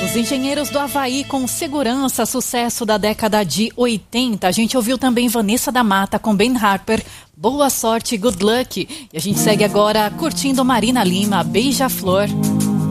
Os Engenheiros do Havaí com Segurança, sucesso da década de 80. A gente ouviu também Vanessa da Mata com Ben Harper, Boa Sorte, Good Luck. E a gente segue agora curtindo Marina Lima, Beija-Flor.